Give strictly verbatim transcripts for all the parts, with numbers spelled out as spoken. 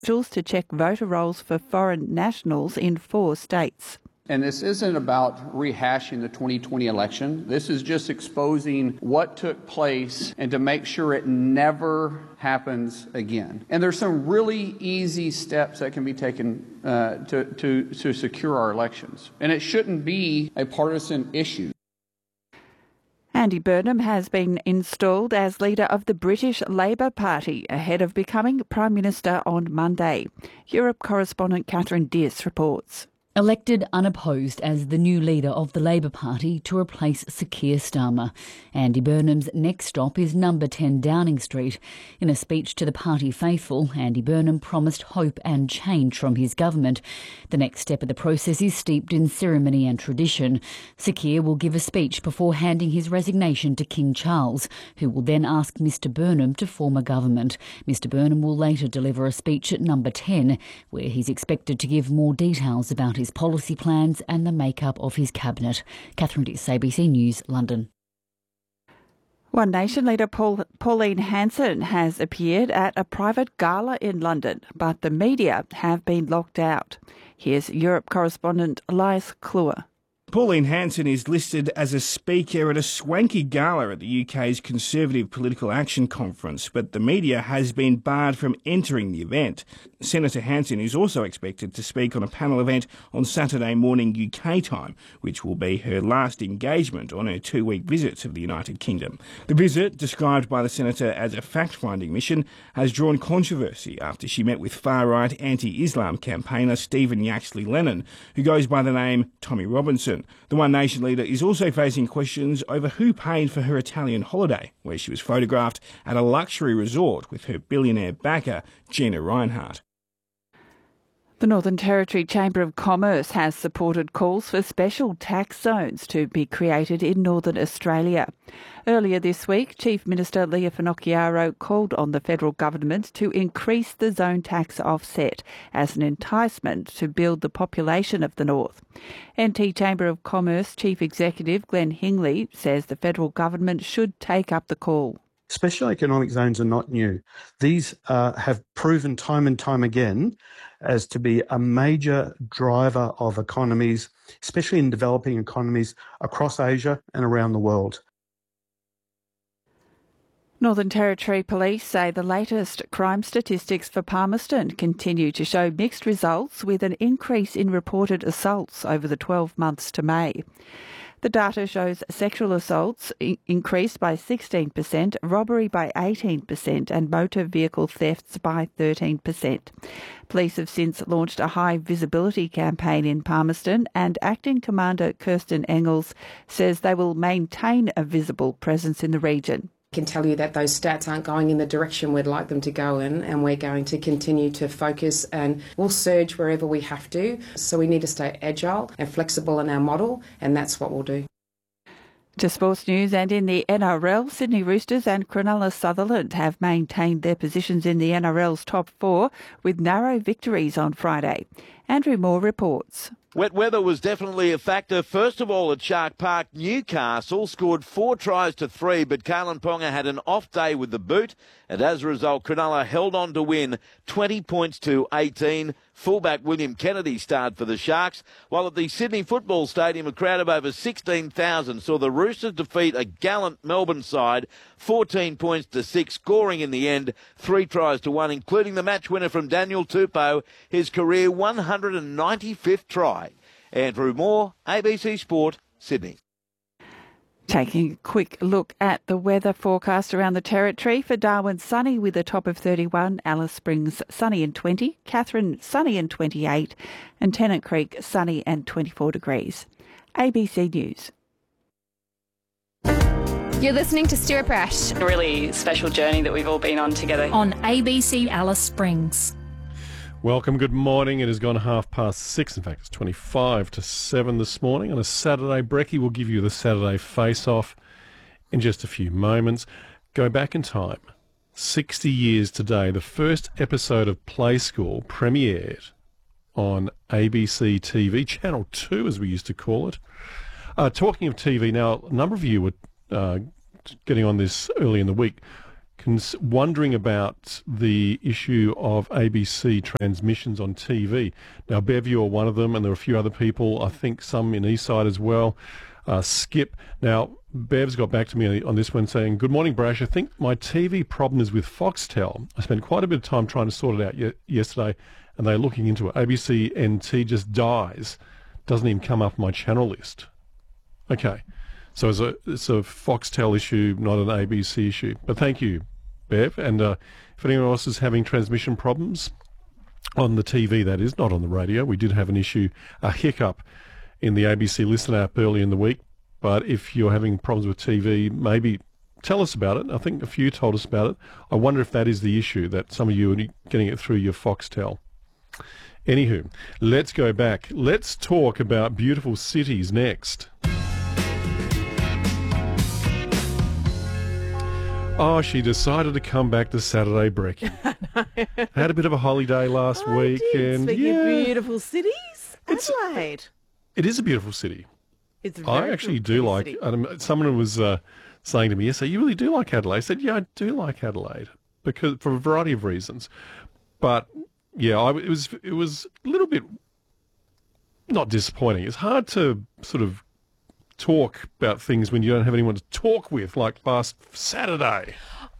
to check voter rolls for foreign nationals in four states. And this isn't about rehashing the twenty twenty election. This is just exposing what took place and to make sure it never happens again. And there's some really easy steps that can be taken uh, to, to, to secure our elections. And it shouldn't be a partisan issue. Andy Burnham has been installed as leader of the British Labour Party ahead of becoming Prime Minister on Monday. Europe correspondent Catherine Diss reports. Elected unopposed as the new leader of the Labour Party to replace Sir Keir Starmer. Andy Burnham's next stop is number ten Downing Street. In a speech to the party faithful, Andy Burnham promised hope and change from his government. The next step of the process is steeped in ceremony and tradition. Sir Keir will give a speech before handing his resignation to King Charles, who will then ask Mr Burnham to form a government. Mr Burnham will later deliver a speech at number ten, where he's expected to give more details about his policy plans and the makeup of his cabinet. Catherine Diss, A B C News, London. One Nation leader Paul, Pauline Hanson has appeared at a private gala in London, but the media have been locked out. Here's Europe correspondent Elias Kluwer. Pauline Hanson is listed as a speaker at a swanky gala at the U K's Conservative Political Action Conference, but the media has been barred from entering the event. Senator Hanson is also expected to speak on a panel event on Saturday morning U K time, which will be her last engagement on her two-week visit to the United Kingdom. The visit, described by the senator as a fact-finding mission, has drawn controversy after she met with far-right anti-Islam campaigner Stephen Yaxley Lennon, who goes by the name Tommy Robinson. The One Nation leader is also facing questions over who paid for her Italian holiday, where she was photographed at a luxury resort with her billionaire backer, Gina Rinehart. The Northern Territory Chamber of Commerce has supported calls for special tax zones to be created in Northern Australia. Earlier this week, Chief Minister Leah Finocchiaro called on the federal government to increase the zone tax offset as an enticement to build the population of the North. N T Chamber of Commerce Chief Executive Glenn Hingley says the federal government should take up the call. Special economic zones are not new. These uh, have proven time and time again as to be a major driver of economies, especially in developing economies across Asia and around the world. Northern Territory Police say the latest crime statistics for Palmerston continue to show mixed results, with an increase in reported assaults over the twelve months to May. The data shows sexual assaults increased by sixteen percent, robbery by eighteen percent and motor vehicle thefts by thirteen percent. Police have since launched a high visibility campaign in Palmerston, and Acting Commander Kirsten Engels says they will maintain a visible presence in the region. I can tell you that those stats aren't going in the direction we'd like them to go in, and we're going to continue to focus, and we'll surge wherever we have to. So we need to stay agile and flexible in our model, and that's what we'll do. To sports news, and in the N R L, Sydney Roosters and Cronulla Sutherland have maintained their positions in the N R L's top four with narrow victories on Friday. Andrew Moore reports. Wet weather was definitely a factor. First of all, at Shark Park, Newcastle scored four tries to three, but Kalen Ponga had an off day with the boot, and as a result, Cronulla held on to win twenty points to eighteen. Fullback William Kennedy starred for the Sharks, while at the Sydney Football Stadium, a crowd of over sixteen thousand saw the Roosters defeat a gallant Melbourne side, fourteen points to six, scoring in the end three tries to one, including the match winner from Daniel Tupou, his career one hundred ninety-fifth try. Andrew Moore, A B C Sport, Sydney. Taking a quick look at the weather forecast around the Territory. For Darwin, sunny with a top of thirty-one, Alice Springs sunny and twenty, Katherine sunny and twenty-eight, and Tennant Creek sunny and twenty-four degrees. A B C News. You're listening to Stirrup Rash. A really special journey that we've all been on together. On A B C Alice Springs. Welcome, good morning. It has gone half past six. In fact, it's twenty-five to seven this morning on a Saturday. Brecky will give you the Saturday face-off in just a few moments. Go back in time. sixty years today, the first episode of Play School premiered on A B C T V, Channel two as we used to call it. Uh, talking of T V now, a number of you were uh, getting on this early in the week. cons- wondering about the issue of A B C transmissions on T V. Now, Bev, you're one of them, and there are a few other people, I think some in Eastside as well. Uh, Skip. Now, Bev's got back to me on this one saying, "Good morning, Brash. I think my T V problem is with Foxtel. I spent quite a bit of time trying to sort it out ye- yesterday, and they're looking into it. A B C N T just dies. Doesn't even come up on my channel list." Okay. So it's a, it's a Foxtel issue, not an A B C issue. But thank you, Bev. And uh, if anyone else is having transmission problems, on the T V that is, not on the radio, we did have an issue, a hiccup in the A B C Listen app early in the week. But if you're having problems with T V, maybe tell us about it. I think a few told us about it. I wonder if that is the issue, that some of you are getting it through your Foxtel. Anywho, let's go back. Let's talk about beautiful cities next. Oh, she decided to come back to Saturday Brecky. Had a bit of a holiday last I week. Did. And Speaking yeah, of beautiful cities, It's- Adelaide. it is a beautiful city. It's a I very actually pretty do like. city. Um, someone was uh, saying to me, "Yes, you really do like Adelaide." I said, "Yeah, I do like Adelaide because for a variety of reasons." But yeah, I, it was it was a little bit not disappointing. It's hard to sort of talk about things when you don't have anyone to talk with, like last Saturday.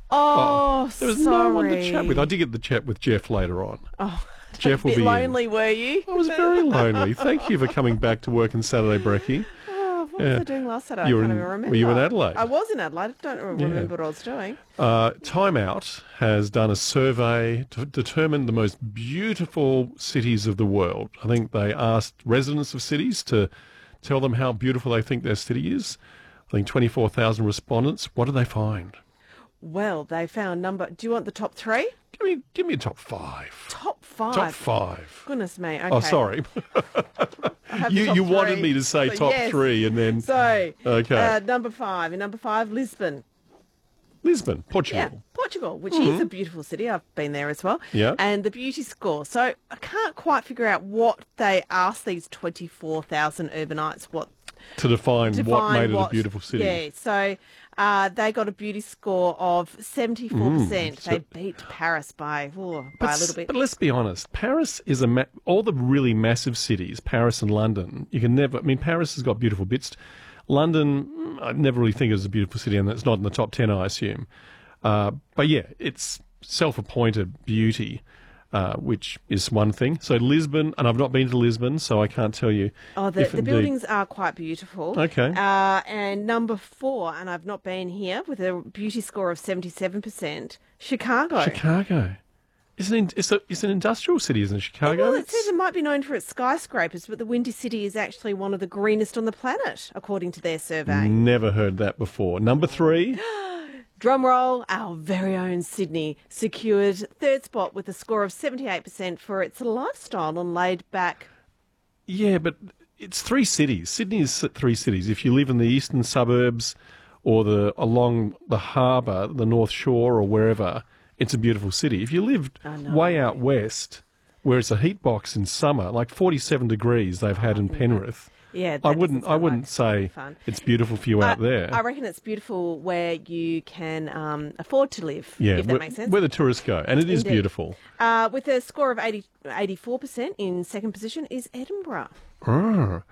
Oh, There was sorry. no one to chat with. I did get the chat with Jeff later on. Oh, Jeff a will bit be in. lonely, were you? I was very lonely. Thank you for coming back to work on Saturday, Brecky. Oh, what Yeah. was I doing last Saturday? You were I can't in- even remember. were you in Adelaide? I was in Adelaide. I don't remember what I was doing. Uh, Time Out has done a survey to determine the most beautiful cities of the world. I think they asked residents of cities to tell them how beautiful they think their city is. I think twenty-four thousand respondents. What do they find? Well, they found number. Do you want the top three? Give me, give me a top five. Top five. Top five. Goodness me. Okay. Oh, sorry. I have the you top you wanted three. me to say So, top yes. three, and then So, okay. uh, number five. In number five, Lisbon. Lisbon, Portugal. Yeah, Portugal, which Mhm. is a beautiful city. I've been there as well. Yeah. And the beauty score. So I can't quite figure out what they asked these twenty-four thousand urbanites what To define, to what find made what- it a beautiful city. Yeah, so uh, they got a beauty score of seventy-four percent. Mm, so- They beat Paris by, oh, by But, a s- little bit. but let's be honest. Paris is a ma- all the really massive cities, Paris and London. You can never. I mean, Paris has got beautiful bits. London, mm, I never really think of it as a beautiful city, and it's not in the top ten, I assume. Uh, but yeah, it's self-appointed beauty, uh, which is one thing. So Lisbon, and I've not been to Lisbon, so I can't tell you. Oh, the, if the indeed- buildings are quite beautiful. Okay. Uh, and number four, and I've not been here, with a beauty score of seventy-seven percent, Chicago. Chicago. It's an, in- it's, a, it's an industrial city, isn't it, Chicago? Well, it It's- says it might be known for its skyscrapers, but the Windy City is actually one of the greenest on the planet, according to their survey. Never heard that before. Number three. Drum roll, our very own Sydney secured third spot with a score of seventy-eight percent for its lifestyle and laid back. Yeah, but it's three cities. Sydney is three cities. If you live in the eastern suburbs or the along the harbour, the North Shore or wherever, it's a beautiful city. If you lived way out west, where it's a heat box in summer, like forty-seven degrees they've had in Penrith, Yeah, that I doesn't wouldn't. I sound wouldn't like say fun. it's beautiful for you out Uh, there. I reckon it's beautiful where you can um, afford to live, yeah, if that where, makes sense. where the tourists go, and it is Indeed. beautiful. Uh, with a score of eighty, eighty-four percent in second position is Edinburgh. Ah.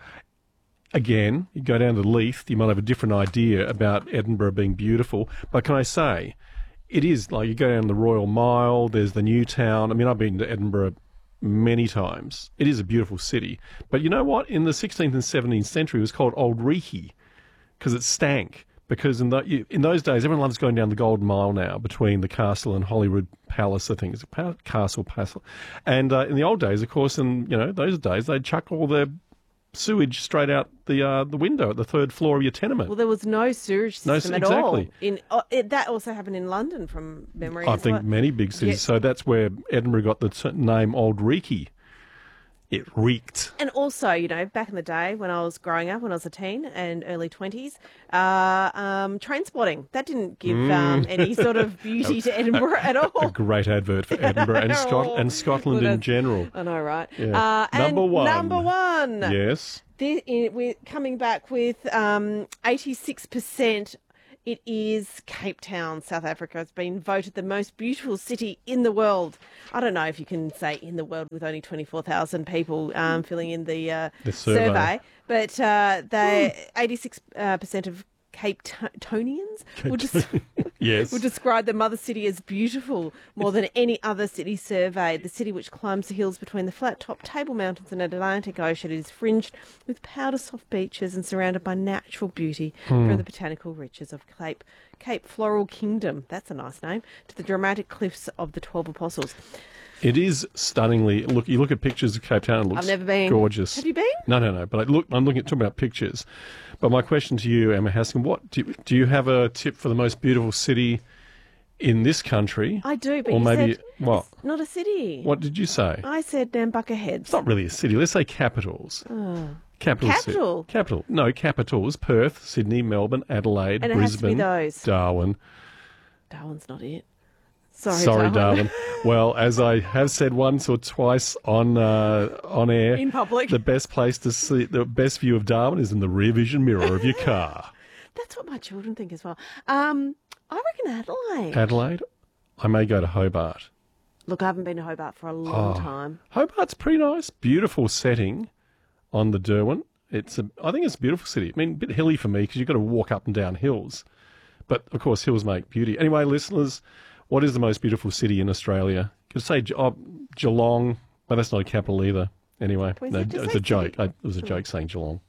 Again, you go down to Leith, you might have a different idea about Edinburgh being beautiful. But can I say, it is like you go down the Royal Mile, there's the New Town. I mean, I've been to Edinburgh many times. It is a beautiful city. But you know what? In the sixteenth and seventeenth century, it was called Old Reekie because it stank. Because in, the, you- in those days, everyone loves going down the Golden Mile now between the castle and Holyrood Palace, I think. It's a pa- castle, castle. And uh, in the old days, of course, in you know those days, they'd chuck all their sewage straight out the uh, the window at the third floor of your tenement. Well, there was no sewage No, system at exactly. all. In uh, it, that also happened in London, from memory. I as think well. many big cities. Yeah. So that's where Edinburgh got the t- name Old Reekie. It reeked. And also, you know, back in the day when I was growing up, when I was a teen and early twenties, uh, um, train spotting, that didn't give um, Mm. any sort of beauty to Edinburgh at all. A great advert for Edinburgh and, Scot- and Scotland Well, in that's- general. I know, right? Yeah. Uh, and Number one. Number one. Yes. The, in, we're coming back with um, eighty-six percent It is Cape Town, South Africa. It's been voted the most beautiful city in the world. I don't know if you can say in the world with only twenty-four thousand people um, filling in the, uh, the survey. survey. But uh, they eighty-six percent of Cape Tonians would, des- yes. would describe the mother city as beautiful more than any other city surveyed. The city, which climbs the hills between the flat-top Table Mountains and Atlantic Ocean, is fringed with powder-soft beaches and surrounded by natural beauty Hmm. from the botanical riches of Cape Cape Floral Kingdom. That's a nice name. To the dramatic cliffs of the Twelve Apostles. It is stunningly. Look, you look at pictures of Cape Town. It looks I've never been. gorgeous. Have you been? No, no, no. But I look, I'm looking at talking about pictures. But my question to you, Emma Haskin, what do you, do you have a tip for the most beautiful city in this country? I do, but or you maybe said what? It's not a city. What did you say? I said Nambucca Heads. It's not really a city. Let's say capitals. Oh. Capital. Capital? Ci- capital. No, capitals. Perth, Sydney, Melbourne, Adelaide, And it has to be Brisbane, those. Darwin. Darwin's not it. Sorry, Sorry, Darwin. Darwin. Well, as I have said once or twice on uh, on air, In public. the best place to see the best view of Darwin is in the rear vision mirror of your car. That's what my children think as well. Um, I reckon Adelaide. Adelaide. I may go to Hobart. Look, I haven't been to Hobart for a long Oh. time. Hobart's pretty nice. Beautiful setting on the Derwent. It's a, I think it's a beautiful city. I mean, a bit hilly for me because you've got to walk up and down hills. But, of course, hills make beauty. Anyway, listeners, what is the most beautiful city in Australia? Could say oh, Geelong, but that's not a capital either. Anyway, Can we no, say- it just was say a joke. I, it was a joke saying Geelong.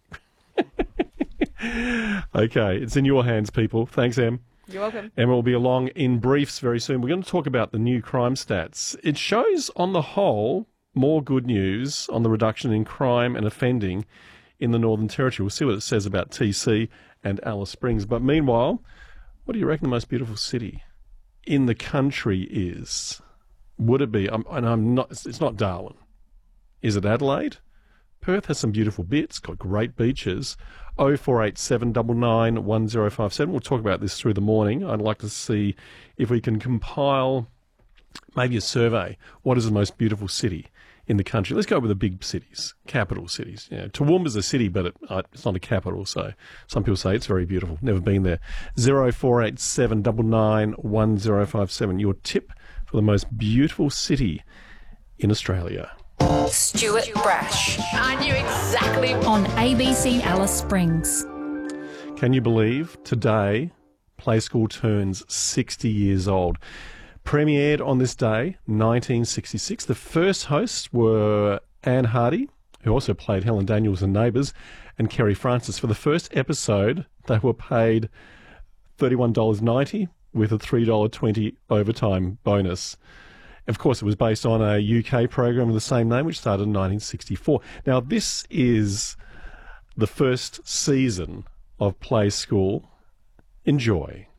Okay, it's in your hands, people. Thanks, Em. You're welcome. Emma will be along in briefs very soon. We're going to talk about the new crime stats. It shows, on the whole, more good news on the reduction in crime and offending in the Northern Territory. We'll see what it says about T C and Alice Springs. But meanwhile, what do you reckon the most beautiful city in the country is? Would it be, um, and I'm not, it's not Darwin. Is it Adelaide? Perth has some beautiful bits, got great beaches. oh four eight seven nine nine one oh five seven. We'll talk about this through the morning. I'd like to see if we can compile maybe a survey. What is the most beautiful city in the country? Let's go with the big cities, capital cities. You know, Toowoomba's a city, but it, uh, it's not a capital, so some people say it's very beautiful. Never been there. oh four eight seven nine nine one oh five seven. Your tip for the most beautiful city in Australia. Stuart Brash. I knew exactly. On A B C Alice Springs. Can you believe today Play School turns sixty years old? Premiered on this day, nineteen sixty-six. The first hosts were Anne Hardy, who also played Helen Daniels in Neighbours, and Kerry Francis. For the first episode, they were paid thirty-one dollars ninety with a three dollars twenty overtime bonus. Of course, it was based on a U K program of the same name, which started in nineteen sixty-four. Now, this is the first season of Play School. Enjoy.